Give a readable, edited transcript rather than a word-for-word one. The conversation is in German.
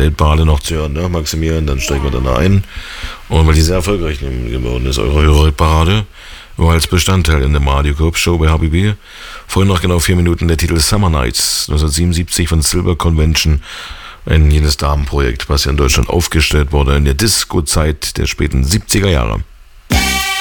der Hitparade noch zu hören, ne, Maximilian, dann steigen wir dann ein. Und weil die sehr erfolgreich geworden ist, eure Hitparade, war als Bestandteil in der Radio Corp Show bei HBB. Vorhin noch genau 4 Minuten der Titel Summer Nights, 1977 von Silver Convention, ein jenes Damenprojekt, was ja in Deutschland aufgestellt wurde in der Disco-Zeit der späten 70er Jahre.